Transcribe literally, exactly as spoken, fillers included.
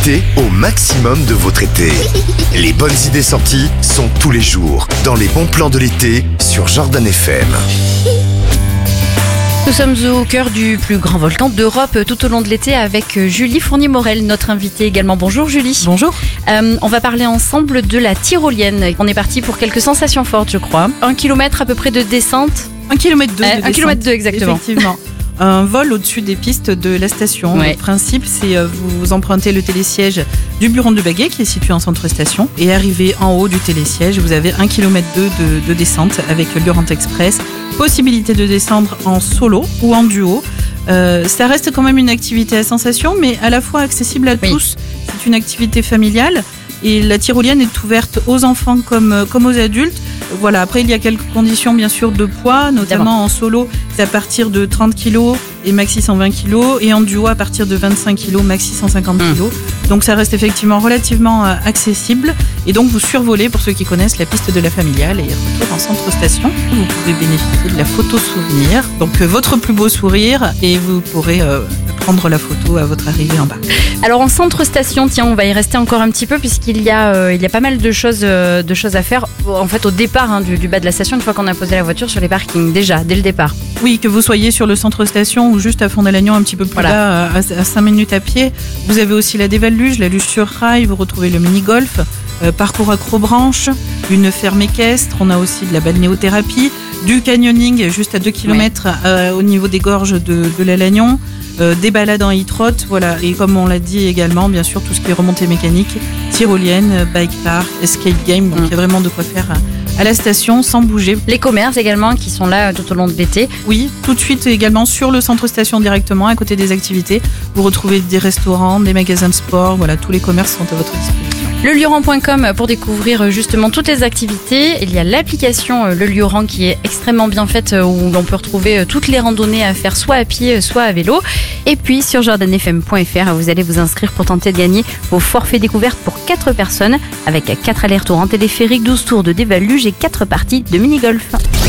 Profitez au maximum de votre été. Les bonnes idées sorties sont tous les jours dans les bons plans de l'été sur Jordan F M. Nous sommes au cœur du plus grand volcan d'Europe tout au long de l'été avec Julie Fournier-Morel, notre invitée également. Bonjour Julie. Bonjour. Euh, on va parler ensemble de la tyrolienne. On est parti pour quelques sensations fortes, je crois. Un kilomètre à peu près de descente. Un kilomètre deux. Euh, un kilomètre deux, exactement. Effectivement. Un vol au-dessus des pistes de la station. Ouais. Le principe, c'est euh, vous empruntez le télésiège du Buron de Baguet qui est situé en centre-station et arrivé en haut du télésiège, vous avez un kilomètre deux de, de descente avec l'Urant Express. Possibilité de descendre en solo ou en duo. Euh, ça reste quand même une activité à sensation, mais à la fois accessible à oui. tous. C'est une activité familiale et la tyrolienne est ouverte aux enfants comme, comme aux adultes. Voilà, après il y a quelques conditions bien sûr de poids, notamment Évidemment. En solo, c'est à partir de trente kilos et maxi cent vingt kilos, et en duo à partir de vingt-cinq kilos, maxi cent cinquante kilos. Mmh. Donc ça reste effectivement relativement euh, accessible, et donc vous survolez, pour ceux qui connaissent, la piste de la familiale et retour en centre-station. Vous pouvez bénéficier de la photo souvenir, donc euh, votre plus beau sourire, et vous pourrez euh, prendre la photo à votre arrivée en bas. Alors en centre-station, tiens, on va y rester encore un petit peu puisqu'il y a, euh, il y a pas mal de choses, euh, de choses à faire. En fait, au départ hein, du, du bas de la station, une fois qu'on a posé la voiture sur les parkings, déjà, dès le départ. Oui, que vous soyez sur le centre-station ou juste à Fond-d'Alagnon, un petit peu plus voilà. bas, à, à cinq minutes à pied. Vous avez aussi la dévaluge, la luge sur rail, vous retrouvez le mini-golf, euh, parcours accrobranche, une ferme équestre, on a aussi de la balnéothérapie, du canyoning juste à deux kilomètres oui. euh, au niveau des gorges de, de l'Alagnon. Euh, des balades en e-trot, voilà, et comme on l'a dit également, bien sûr, tout ce qui est remontée mécanique, tyrolienne, bike park, escape game, donc il mmh. y a vraiment de quoi faire à, à la station sans bouger. Les commerces également qui sont là tout au long de l'été. Oui, tout de suite également sur le centre-station directement, à côté des activités, vous retrouvez des restaurants, des magasins de sport, voilà, tous les commerces sont à votre disposition. Le Lioran point com pour découvrir justement toutes les activités. Il y a l'application Le Lioran qui est extrêmement bien faite où l'on peut retrouver toutes les randonnées à faire soit à pied, soit à vélo. Et puis sur jordan f m point f r, vous allez vous inscrire pour tenter de gagner vos forfaits découvertes pour quatre personnes avec quatre allers-retours en téléphérique, douze tours de dévaluge et quatre parties de mini-golf.